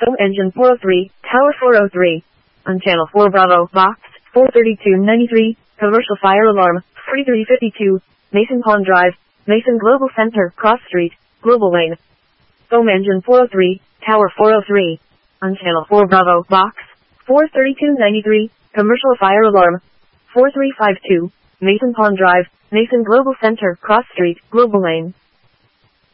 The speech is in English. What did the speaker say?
Foam engine 403, tower 403. On channel 4 Bravo, box 43293, commercial fire alarm 4352, Mason Pond Drive, Mason Global Center, Cross Street, Global Lane. Foam engine 403, tower 403. On channel 4 Bravo, box 43293, commercial fire alarm 4352, Mason Pond Drive, Mason Global Center, Cross Street, Global Lane.